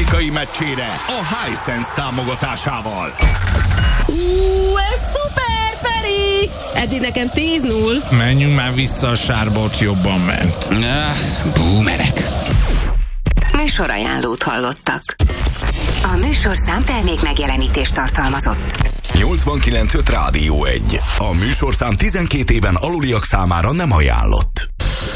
amerikai meccsére a Hisense támogatásával. Ez szuper, Feri! Eddig nekem 10-0. Menjünk már vissza, a sárbot jobban ment. Boomerek. Műsorajánlót hallottak. A műsorszám termék megjelenítést tartalmazott. 89.5 Rádió 1. A műsorszám 12 éven aluliak számára nem ajánlott.